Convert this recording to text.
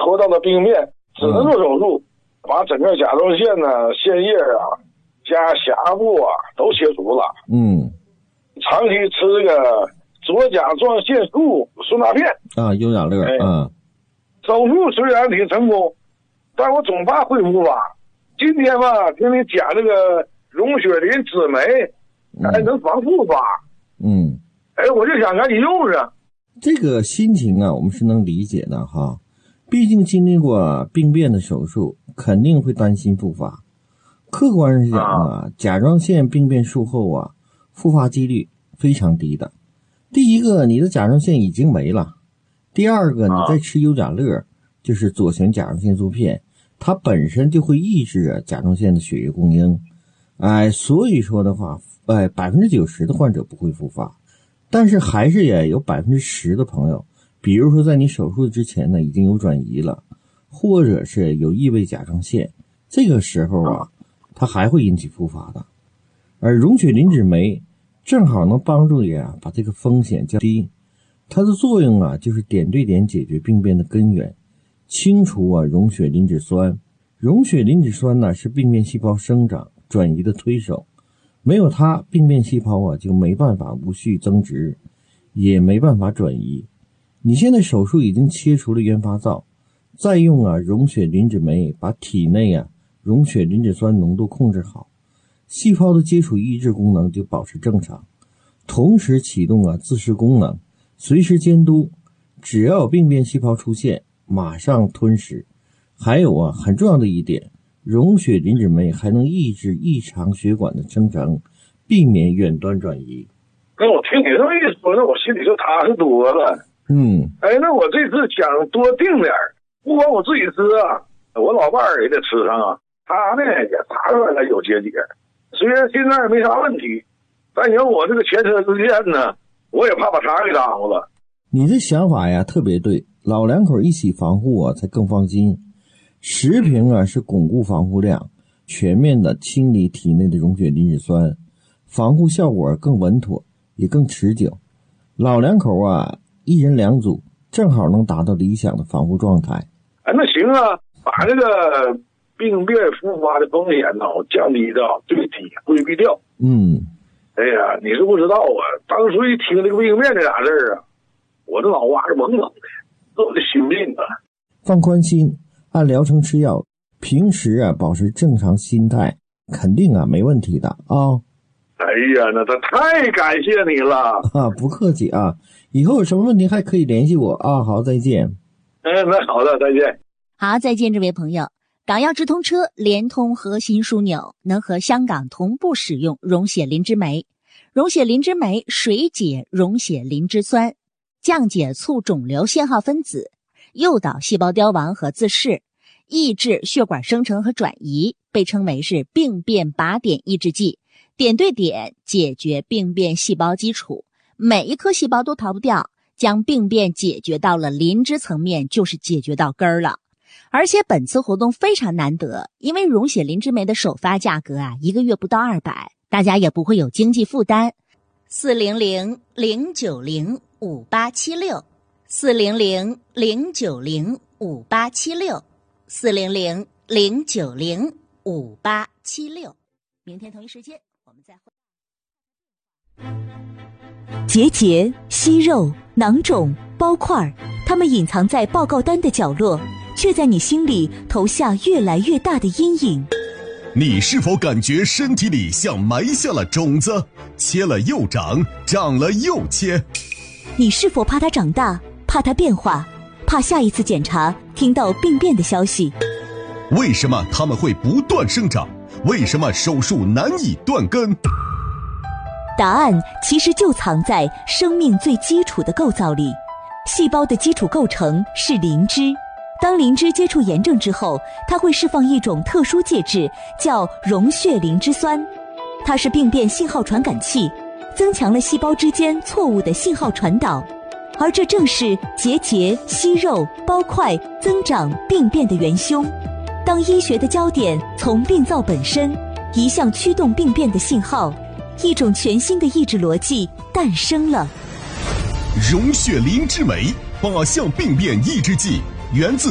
拖到了病变，只能做手术，把整个甲状腺呢、腺叶啊、加峡部啊都切除了。长期吃这个左甲状腺素顺钠片啊，优雅乐。 手术虽然挺成功，但我总怕会复发。今天吧，听你讲这个溶血磷脂酶，还能防复发。我就想赶紧用上。 这个心情啊，我们是能理解的哈。毕竟经历过病变的手术，肯定会担心复发。客观上讲啊，甲状腺病变术后啊，复发几率非常低的。第一个，你的甲状腺已经没了；第二个，你再吃优甲乐，就是左旋甲状腺素片，它本身就会抑制甲状腺的血液供应。所以说的话，90%的患者不会复发。但是还是也有10%的朋友，比如说在你手术之前呢已经有转移了，或者是有异位甲状腺，这个时候啊它还会引起复发的。而溶血磷脂酶正好能帮助你把这个风险降低。它的作用啊就是点对点解决病变的根源，清除溶血磷脂酸。溶血磷脂酸呢是病变细胞生长转移的推手，没有它，病变细胞就没办法无序增殖，也没办法转移。你现在手术已经切除了原发灶，再用溶血磷脂酶把体内溶血磷脂酸浓度控制好，细胞的接触抑制功能就保持正常，同时启动自噬功能，随时监督，只要有病变细胞出现，马上吞噬。还有很重要的一点，溶血磷脂酶还能抑制异常血管的生成，避免远端转移。 那我听你这么一说，那我心里就踏实多了。那我这次想多定点，不光我自己吃我老伴儿也得吃上他呢也查出来有结节，虽然现在没啥问题，但有我这个前车之鉴呢，我也怕把他给耽误了。 你这想法特别对，老两口一起防护才更放心。食品是巩固防护量，全面的清理体内的溶血磷脂酸，防护效果更稳妥，也更持久。老两口一人2组，正好能达到理想的防护状态。 那行把这个病变复发的风险降低到最低，规避掉。你是不知道当初一听这个病变这俩字我这脑瓜是懵懵的，这我的心病放宽心，按疗程吃药，平时保持正常心态，肯定没问题的哎呀，那他太感谢你了不客气以后有什么问题还可以联系我好，再见。 那好的，再见。 好，再见，这位朋友。港药直通车联通核心枢纽，能和香港同步使用溶血磷脂酶。溶血磷脂酶水解溶血磷脂酸，降解促肿瘤信号分子，诱导细胞凋亡和自噬，抑制血管生成和转移，被称为是病变靶点抑制剂，点对点解决病变细胞基础，每一颗细胞都逃不掉，将病变解决到了磷脂层面，就是解决到根儿了。而且本次活动非常难得，因为溶血磷脂酶的首发价格1个月不到200，大家也不会有经济负担。400-090-5876 400-090-5876 400-090-5876。明天同一时间我们再会。 结节、息肉、囊肿、包块，它们隐藏在报告单的角落，却在你心里投下越来越大的阴影。 你是否感觉身体里像埋下了种子，切了又长，长了又切？ 你是否怕它长大，怕它变化，怕下一次检查听到病变的消息？ 为什么它们会不断生长？为什么手术难以断根？ 答案其实就藏在生命最基础的构造里。细胞的基础构成是磷脂，当磷脂接触炎症之后，它会释放一种特殊介质，叫溶血磷脂酸。它是病变信号传感器，增强了细胞之间错误的信号传导，而这正是结节、息肉、包块增长病变的元凶。当医学的焦点从病灶本身移向驱动病变的信号，一种全新的抑制逻辑诞生了。 溶血磷脂酶靶向病变抑制剂，源自